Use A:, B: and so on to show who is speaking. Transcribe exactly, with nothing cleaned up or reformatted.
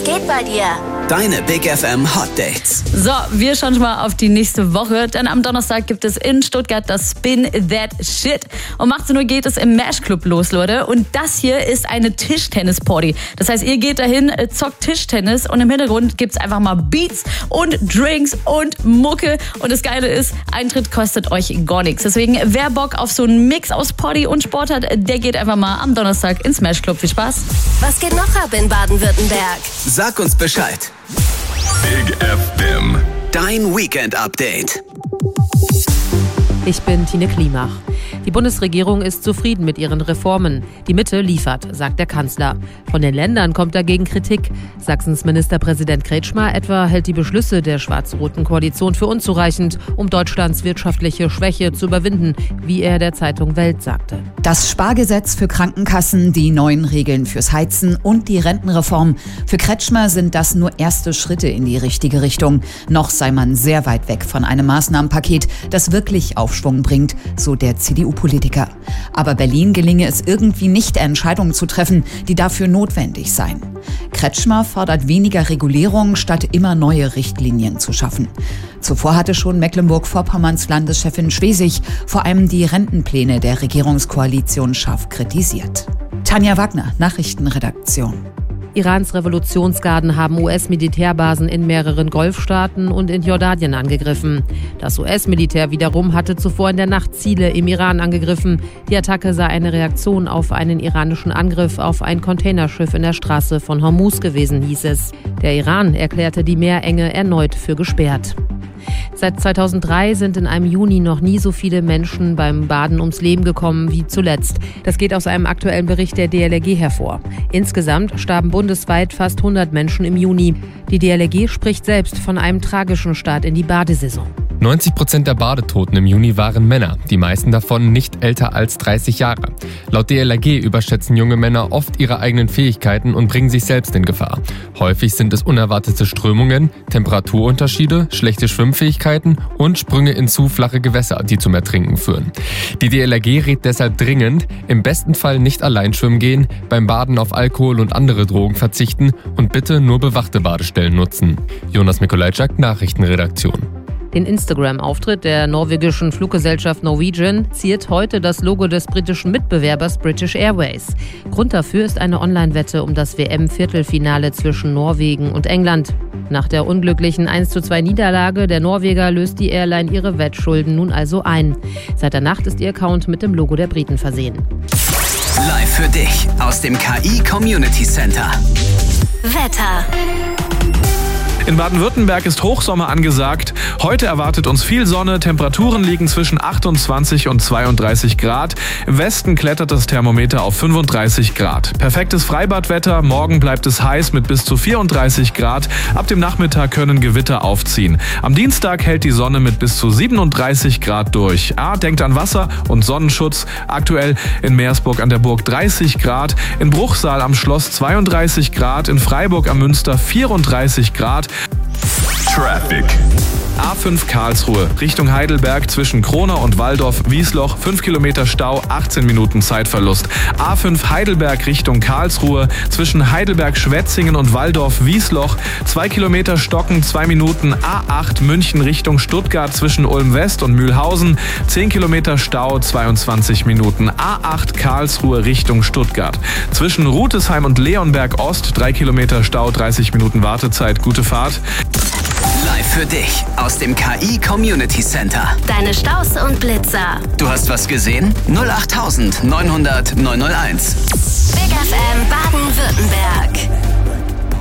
A: Was geht bei dir?
B: Deine Big F M Hot Dates.
C: So, wir schauen schon mal auf die nächste Woche, denn am Donnerstag gibt es in Stuttgart das Spin That Shit. Um achtzehn Uhr geht es im Mash Club los, Leute. Und das hier ist eine Tischtennis-Party. Das heißt, ihr geht dahin, zockt Tischtennis und im Hintergrund gibt's einfach mal Beats und Drinks und Mucke. Und das Geile ist, Eintritt kostet euch gar nichts. Deswegen, wer Bock auf so einen Mix aus Party und Sport hat, der geht einfach mal am Donnerstag ins Mash Club. Viel Spaß.
A: Was geht noch ab in Baden-Württemberg?
B: Sag uns Bescheid.
D: Big F M.
B: Dein Weekend-Update.
E: Ich bin Tine Klimach. Die Bundesregierung ist zufrieden mit ihren Reformen. Die Mitte liefert, sagt der Kanzler. Von den Ländern kommt dagegen Kritik. Sachsens Ministerpräsident Kretschmer etwa hält die Beschlüsse der schwarz-roten Koalition für unzureichend, um Deutschlands wirtschaftliche Schwäche zu überwinden, wie er der Zeitung Welt sagte.
F: Das Spargesetz für Krankenkassen, die neuen Regeln fürs Heizen und die Rentenreform. Für Kretschmer sind das nur erste Schritte in die richtige Richtung. Noch sei man sehr weit weg von einem Maßnahmenpaket, das wirklich Aufschwung bringt, so der C D U-Politiker. Aber Berlin gelinge es irgendwie nicht, Entscheidungen zu treffen, die dafür notwendig seien. Kretschmer fordert weniger Regulierung, statt immer neue Richtlinien zu schaffen. Zuvor hatte schon Mecklenburg-Vorpommerns Landeschefin Schwesig vor allem die Rentenpläne der Regierungskoalition scharf kritisiert. Tanja Wagner, Nachrichtenredaktion.
E: Irans Revolutionsgarden haben U S-Militärbasen in mehreren Golfstaaten und in Jordanien angegriffen. Das U S-Militär wiederum hatte zuvor in der Nacht Ziele im Iran angegriffen. Die Attacke sei eine Reaktion auf einen iranischen Angriff auf ein Containerschiff in der Straße von Hormuz gewesen, hieß es. Der Iran erklärte die Meerenge erneut für gesperrt. Seit zweitausenddrei sind in einem Juni noch nie so viele Menschen beim Baden ums Leben gekommen wie zuletzt. Das geht aus einem aktuellen Bericht der D L R G hervor. Insgesamt starben bundesweit fast hundert Menschen im Juni. Die D L R G spricht selbst von einem tragischen Start in die Badesaison.
G: neunzig Prozent der Badetoten im Juni waren Männer, die meisten davon nicht älter als dreißig Jahre. Laut D L R G überschätzen junge Männer oft ihre eigenen Fähigkeiten und bringen sich selbst in Gefahr. Häufig sind es unerwartete Strömungen, Temperaturunterschiede, schlechte Schwimmfähigkeiten und Sprünge in zu flache Gewässer, die zum Ertrinken führen. Die D L R G rät deshalb dringend, im besten Fall nicht allein schwimmen gehen, beim Baden auf Alkohol und andere Drogen verzichten und bitte nur bewachte Badestellen nutzen. Jonas Mikolajczak, Nachrichtenredaktion.
E: Den Instagram-Auftritt der norwegischen Fluggesellschaft Norwegian ziert heute das Logo des britischen Mitbewerbers British Airways. Grund dafür ist eine Online-Wette um das W M-Viertelfinale zwischen Norwegen und England. Nach der unglücklichen eins zu zwei Niederlage der Norweger löst die Airline ihre Wettschulden nun also ein. Seit der Nacht ist ihr Account mit dem Logo der Briten versehen.
B: Live für dich aus dem K I Community Center.
A: Wetter.
H: In Baden-Württemberg ist Hochsommer angesagt. Heute erwartet uns viel Sonne. Temperaturen liegen zwischen achtundzwanzig und zweiunddreißig Grad. Im Westen klettert das Thermometer auf fünfunddreißig Grad. Perfektes Freibadwetter. Morgen bleibt es heiß mit bis zu vierunddreißig Grad. Ab dem Nachmittag können Gewitter aufziehen. Am Dienstag hält die Sonne mit bis zu siebenunddreißig Grad durch. Ah, denkt an Wasser und Sonnenschutz. Aktuell in Meersburg an der Burg dreißig Grad. In Bruchsal am Schloss zweiunddreißig Grad. In Freiburg am Münster vierunddreißig Grad.
D: Traffic.
H: A fünf Karlsruhe, Richtung Heidelberg zwischen Kronau und Waldorf-Wiesloch, fünf Kilometer Stau, achtzehn Minuten Zeitverlust. A fünf Heidelberg Richtung Karlsruhe, zwischen Heidelberg-Schwetzingen und Waldorf-Wiesloch, zwei Kilometer Stocken, zwei Minuten. A acht München Richtung Stuttgart zwischen Ulm-West und Mühlhausen, zehn Kilometer Stau, zweiundzwanzig Minuten. A acht Karlsruhe Richtung Stuttgart, zwischen Rutesheim und Leonberg-Ost, drei Kilometer Stau, dreißig Minuten Wartezeit. Gute Fahrt.
B: Live für dich aus dem K I Community Center.
A: Deine Staus und Blitzer.
B: Du hast was gesehen? null acht neunhundert neunhundert neunhunderteins.
A: Big F M Baden-Württemberg.